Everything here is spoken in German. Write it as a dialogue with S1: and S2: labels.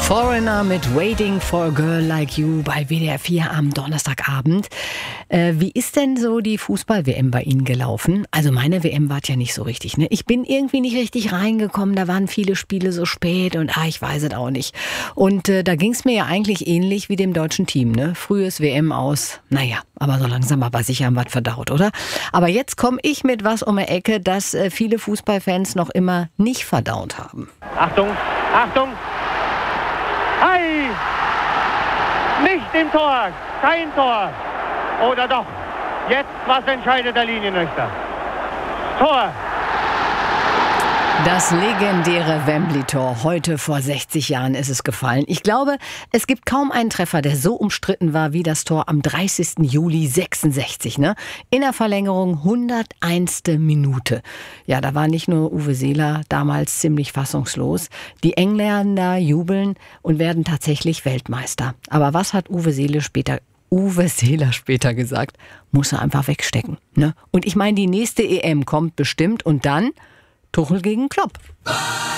S1: Foreigner mit Waiting for a Girl Like You bei WDR 4 am Donnerstagabend. Wie ist denn so die Fußball-WM bei Ihnen gelaufen? Also meine WM war ja nicht so richtig, ne? Ich bin irgendwie nicht richtig reingekommen, da waren viele Spiele so spät und ich weiß es auch nicht. Und da ging es mir ja eigentlich ähnlich wie dem deutschen Team, ne? Frühes WM aus, naja, aber so langsam aber sicher haben wir was verdaut, oder? Aber jetzt komme ich mit was um die Ecke, das viele Fußballfans noch immer nicht verdaut haben.
S2: Achtung, Achtung! Hey! Nicht im Tor! Kein Tor! Oder doch? Jetzt, was entscheidet der Linienrichter? Tor!
S1: Das legendäre Wembley-Tor. Heute vor 60 Jahren ist es gefallen. Ich glaube, es gibt kaum einen Treffer, der so umstritten war wie das Tor am 30. Juli 66. Ne? In der Verlängerung 101. Minute. Ja, da war nicht nur Uwe Seeler damals ziemlich fassungslos. Die Engländer jubeln und werden tatsächlich Weltmeister. Aber was hat Uwe Seeler später gesagt? Muss er einfach wegstecken. Ne? Und ich meine, die nächste EM kommt bestimmt und dann Tuchel gegen Klopp.